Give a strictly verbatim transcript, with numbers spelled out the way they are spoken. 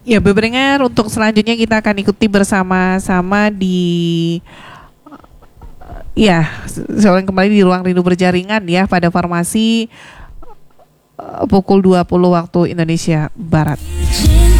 Ya, Beberengar, untuk selanjutnya kita akan ikuti bersama-sama di ya, sekarang kembali di ruang rindu berjaringan ya pada formasi uh, pukul dua puluh waktu Indonesia Barat.